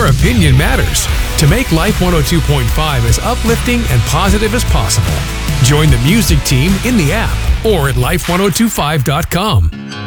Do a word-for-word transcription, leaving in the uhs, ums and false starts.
Your opinion matters. To make Life one oh two point five as uplifting and positive as possible, join the music team in the app or at life ten twenty-five dot com.